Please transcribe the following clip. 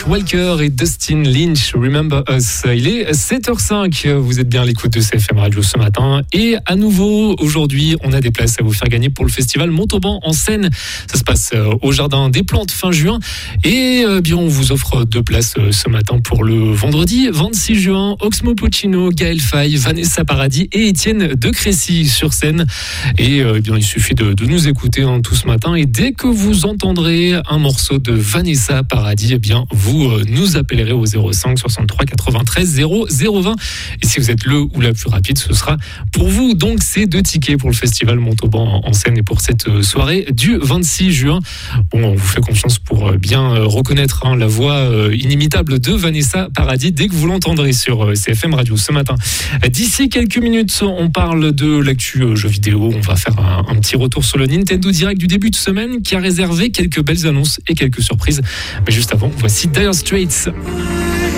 Mike Walker et Dustin Lynch, Remember Us. Il est 7h05, vous êtes bien à l'écoute de CFM Radio ce matin. Et à nouveau, aujourd'hui, on a des places à vous faire gagner pour le festival Montauban en Seine. Ça se passe au Jardin des Plantes fin juin. Et bien, on vous offre 2 places ce matin pour le vendredi 26 juin. Oxmo Puccino, Gaël Faye, Vanessa Paradis et Étienne de Crécy sur scène. Et bien, il suffit de nous écouter tout ce matin. Et dès que vous entendrez un morceau de Vanessa Paradis, eh bien, vous nous appellerez au 05 63 93 00 20. Et si vous êtes le ou la plus rapide, ce sera pour vous. Donc, c'est 2 tickets pour le festival Montauban en Seine et pour cette soirée du 26 juin. Bon, on vous fait confiance pour bien reconnaître la voix inimitable de Vanessa Paradis dès que vous l'entendrez sur CFM Radio ce matin. D'ici quelques minutes, on parle de l'actu jeux vidéo. On va faire un petit retour sur le Nintendo Direct du début de semaine qui a réservé quelques belles annonces et quelques surprises. Mais juste avant, voici Dire Straits.